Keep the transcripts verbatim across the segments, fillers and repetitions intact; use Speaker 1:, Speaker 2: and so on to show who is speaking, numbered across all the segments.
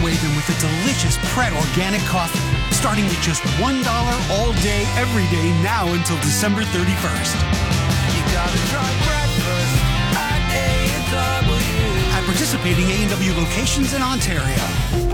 Speaker 1: away them with a delicious Pret organic coffee, starting at just one dollar all day, every day, now until December thirty-first.
Speaker 2: You gotta try breakfast at A and W.
Speaker 1: At participating A and W locations in Ontario.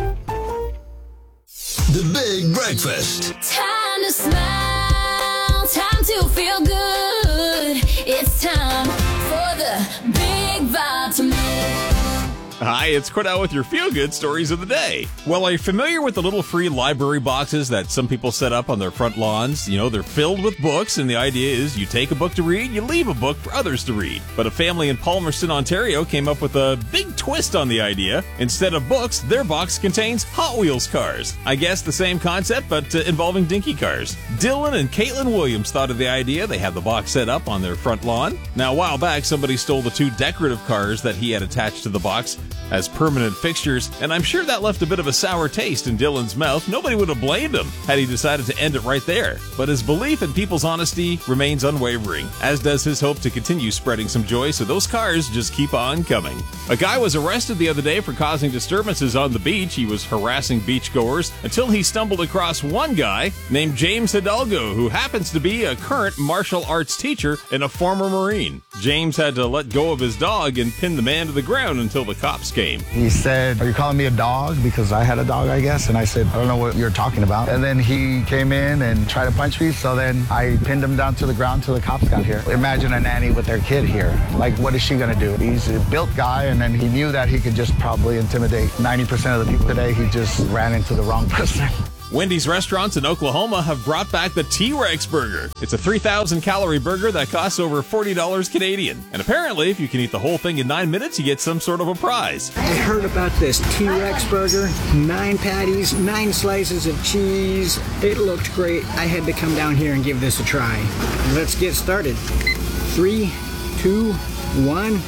Speaker 3: The Big Breakfast.
Speaker 4: Time to smile, time to feel good. It's time for the Big Vitamin.
Speaker 5: Hi, it's Cordell with your feel-good stories of the day. Well, are you familiar with the little free library boxes that some people set up on their front lawns? You know, they're filled with books, and the idea is you take a book to read, you leave a book for others to read. But a family in Palmerston, Ontario came up with a big twist on the idea. Instead of books, their box contains Hot Wheels cars. I guess the same concept, but uh, involving dinky cars. Dylan and Caitlin Williams thought of the idea. They had the box set up on their front lawn. Now, a while back, somebody stole the two decorative cars that he had attached to the box as permanent fixtures, and I'm sure that left a bit of a sour taste in Dylan's mouth. Nobody would have blamed him had he decided to end it right there. But his belief in people's honesty remains unwavering, as does his hope to continue spreading some joy, so those cars just keep on coming. A guy was arrested the other day for causing disturbances on the beach. He was harassing beachgoers until he stumbled across one guy named James Hidalgo, who happens to be a current martial arts teacher and a former Marine. James had to let go of his dog and pin the man to the ground until the cops came.
Speaker 6: He said, "Are you calling me a dog?" Because I had a dog, I guess. And I said, "I don't know what you're talking about." And then he came in and tried to punch me. So then I pinned him down to the ground till the cops got here. Imagine a nanny with their kid here. Like, what is she going to do? He's a built guy, and then he knew that he could just probably intimidate ninety percent of the people today. He just ran into the wrong person.
Speaker 5: Wendy's restaurants in Oklahoma have brought back the T-Rex burger. It's a three thousand calorie burger that costs over forty dollars Canadian. And apparently, if you can eat the whole thing in nine minutes, you get some sort of a prize.
Speaker 7: I heard about this T-Rex burger, nine patties, nine slices of cheese. It looked great. I had to come down here and give this a try. Let's get started. Three, two, one.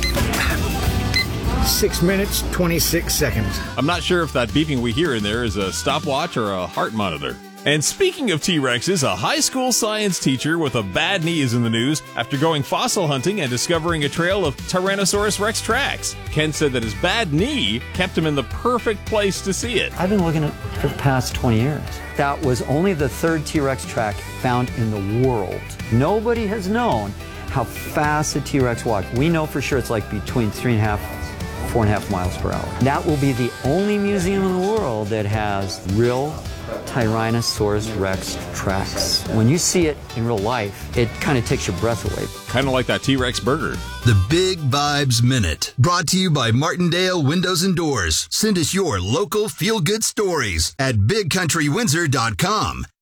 Speaker 7: Six minutes, twenty-six seconds.
Speaker 5: I'm not sure if that beeping we hear in there is a stopwatch or a heart monitor. And speaking of T-Rexes, a high school science teacher with a bad knee is in the news after going fossil hunting and discovering a trail of Tyrannosaurus Rex tracks. Ken said that his bad knee kept him in the perfect place to see it.
Speaker 8: I've been looking at it for the past twenty years. That was only the third T-Rex track found in the world. Nobody has known how fast a T-Rex walked. We know for sure it's like between three and a half four and a half miles per hour. That will be the only museum in the world that has real Tyrannosaurus Rex tracks. When you see it in real life, it kind of takes your breath away.
Speaker 5: Kind of like that T-Rex burger.
Speaker 3: The Big Vibes Minute, brought to you by Martindale Windows and Doors. Send us your local feel-good stories at big country windsor dot com.